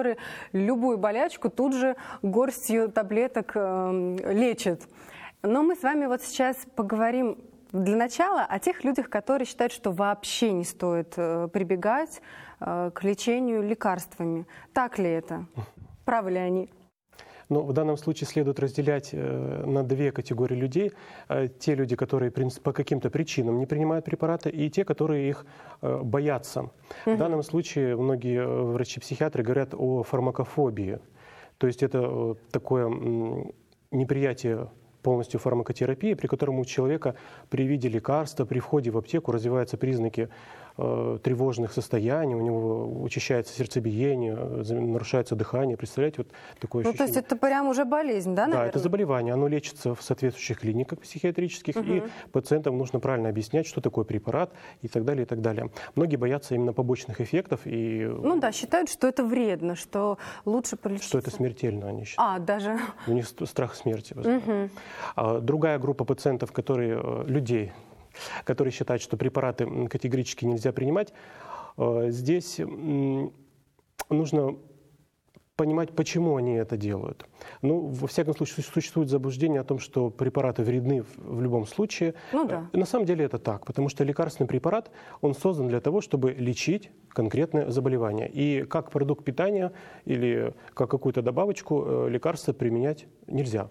который любую болячку тут же горстью таблеток лечит. Но мы с вами вот сейчас поговорим для начала о тех людях, которые считают, что вообще не стоит прибегать к лечению лекарствами. Так ли это? Правы ли они? Но в данном случае следует разделять на две категории людей. Те люди, которые по каким-то причинам не принимают препараты, и те, которые их боятся. В данном случае многие врачи-психиатры говорят о фармакофобии. То есть это такое неприятие полностью фармакотерапии, при котором у человека при виде лекарства, при входе в аптеку развиваются признаки тревожных состояний, у него учащается сердцебиение, нарушается дыхание. Представляете, вот такое ощущение. То есть это прям уже болезнь, да, наверное? Да, это заболевание. Оно лечится в соответствующих клиниках психиатрических, и пациентам нужно правильно объяснять, что такое препарат и так далее, и так далее. Многие боятся именно побочных эффектов. Ну да, считают, что это вредно, что лучше полечиться. Что это смертельно, они считают. Даже? У них страх смерти. Другая группа пациентов, людей, которые считают, что препараты категорически нельзя принимать, здесь нужно понимать, почему они это делают. Ну, во всяком случае, существует заблуждение о том, что препараты вредны в любом случае. Ну да. На самом деле это так, потому что лекарственный препарат, он создан для того, чтобы лечить конкретное заболевание. И как продукт питания или как какую-то добавочку лекарства применять нельзя.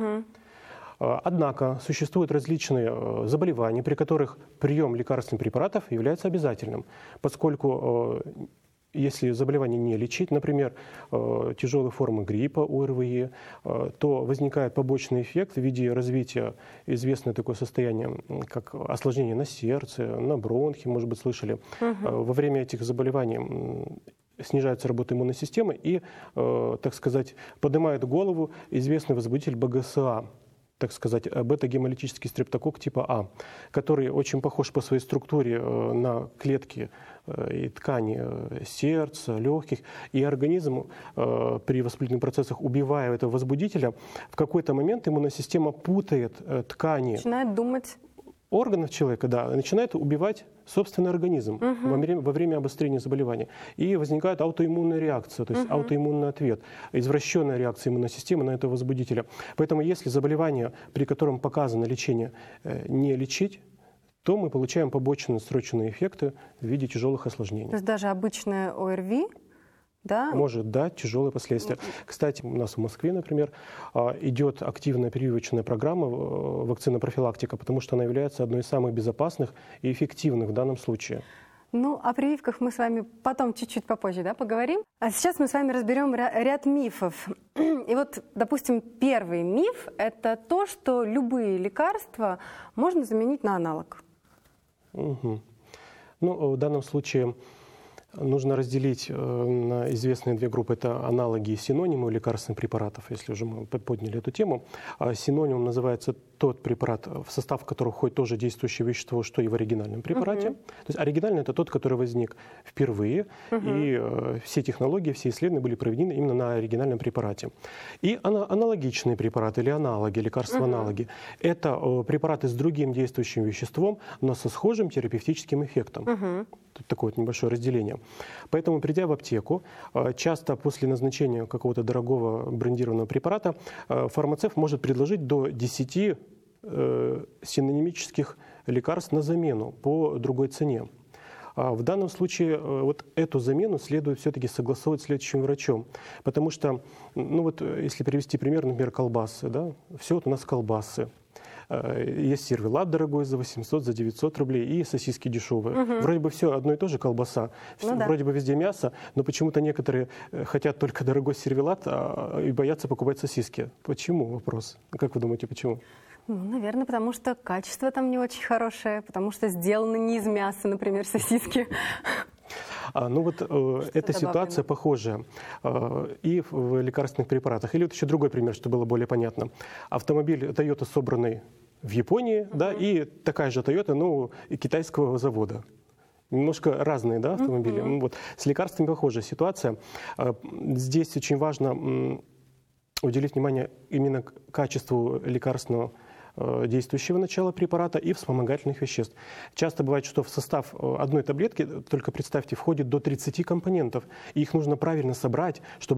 Однако существуют различные заболевания, при которых прием лекарственных препаратов является обязательным, поскольку если заболевание не лечить, например, тяжелые формы гриппа, ОРВИ, то возникает побочный эффект в виде развития известное такое состояние, как осложнение на сердце, на бронхи, может быть, слышали. Во время этих заболеваний снижается работа иммунной системы и, так сказать, поднимает голову известный возбудитель БГСА, так сказать, бета-гемолитический стрептококк типа А, который очень похож по своей структуре на клетки и ткани сердца, легких, и организм при воспалительных процессах, убивая этого возбудителя, в какой-то момент иммунная система путает ткани. Начинает думать. Органов человека, да, начинает убивать собственный организм во время обострения заболевания. И возникает аутоиммунная реакция, то есть аутоиммунный ответ, извращенная реакция иммунной системы на этого возбудителя. Поэтому если заболевание, при котором показано лечение, не лечить, то мы получаем побочные срочные эффекты в виде тяжелых осложнений. То есть даже обычное ОРВИ, да? Может дать тяжелые последствия. Кстати, у нас в Москве, например, идет активная прививочная программа вакцина-профилактика, потому что она является одной из самых безопасных и эффективных в данном случае. Ну, о прививках мы с вами потом чуть-чуть попозже, да, поговорим. А сейчас мы с вами разберем ряд мифов. И вот, допустим, первый миф – это то, что любые лекарства можно заменить на аналог. Ну, в данном случае нужно разделить на известные две группы. Это аналоги и синонимы лекарственных препаратов, если уже мы подняли эту тему. Синонимом называется тот препарат, в состав которого входит тоже действующее вещество, что и в оригинальном препарате. То есть оригинальный – это тот, который возник впервые, и все технологии, все исследования были проведены именно на оригинальном препарате. И аналогичные препараты или аналоги, лекарства-аналоги – это препараты с другим действующим веществом, но со схожим терапевтическим эффектом. Тут такое вот небольшое разделение. Поэтому, придя в аптеку, часто после назначения какого-то дорогого брендированного препарата фармацевт может предложить до 10 синонимических лекарств на замену по другой цене. В данном случае вот эту замену следует все-таки согласовывать с лечащим врачом, потому что, ну вот, если привести пример, например, колбасы, да, все вот у нас колбасы. Есть сервелат дорогой за 800, за 900 рублей и сосиски дешевые. Вроде бы все одно и то же, колбаса, вроде бы везде мясо, но почему-то некоторые хотят только дорогой сервелат и боятся покупать сосиски. Почему? Вопрос. Как вы думаете, почему? Ну, наверное, потому что качество там не очень хорошее, потому что сделано не из мяса, например, сосиски. Ну вот эта ситуация похожая и в лекарственных препаратах. Или вот еще другой пример, чтобы было более понятно. Автомобиль Toyota, собранный в Японии, да, и такая же Toyota, но китайского завода. Немножко разные, да, автомобили. Ну, вот. С лекарствами похожая ситуация. Здесь очень важно уделить внимание именно качеству лекарственного действующего начала препарата и вспомогательных веществ. Часто бывает, что в состав одной таблетки, только представьте, входит до 30 компонентов, и их нужно правильно собрать, чтобы